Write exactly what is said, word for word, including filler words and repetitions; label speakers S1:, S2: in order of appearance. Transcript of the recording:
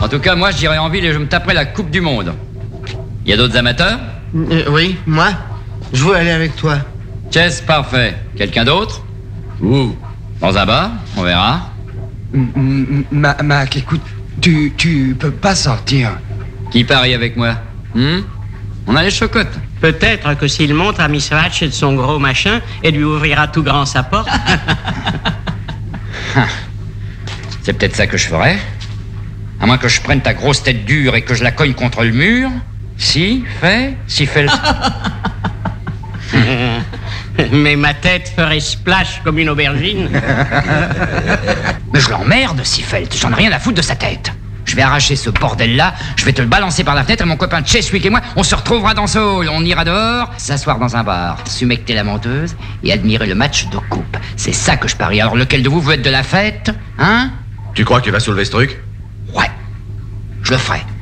S1: tout cas, moi, j'irai en ville et je me taperai la Coupe du Monde. Y a d'autres amateurs?
S2: euh, Oui, moi. Je veux aller avec toi.
S1: Chess, parfait. Quelqu'un d'autre? Ouh. Dans un bar? On verra.
S3: Ma, Mac, écoute, tu, tu peux pas sortir.
S1: Qui parie avec moi? Hmm? On a les chocottes.
S4: Peut-être que s'il montre à Miss Ratched son gros machin, elle lui ouvrira tout grand sa porte.
S1: C'est peut-être ça que je ferais. À moins que je prenne ta grosse tête dure et que je la cogne contre le mur. Si, fait, si, fait le...
S4: Mais ma tête ferait splash comme une aubergine.
S1: Mais je l'emmerde, Seafelt. J'en ai rien à foutre de sa tête. Je vais arracher ce bordel-là, je vais te le balancer par la fenêtre et mon copain Cheswick et moi, on se retrouvera dans ce hall. On ira dehors, s'asseoir dans un bar, s'humecter la menteuse et admirer le match de coupe. C'est ça que je parie. Alors lequel de vous veut être de la fête? Hein?
S5: Tu crois qu'il va soulever ce truc?
S1: Ouais, je le ferai.